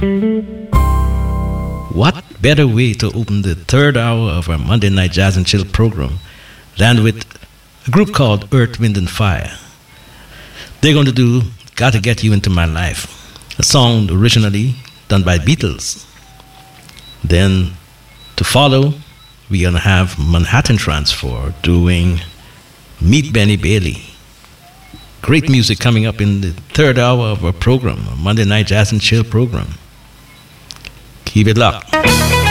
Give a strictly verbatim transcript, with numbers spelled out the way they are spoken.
What better way to open the third hour of our Monday Night Jazz and Chill program than with a group called Earth, Wind and Fire. They're going to do Gotta Get You Into My Life, a song originally done by Beatles. Then to follow, we're going to have Manhattan Transfer doing Meet Benny Bailey. Great music coming up in the third hour of our program, our Monday Night Jazz and Chill program. Keep it locked.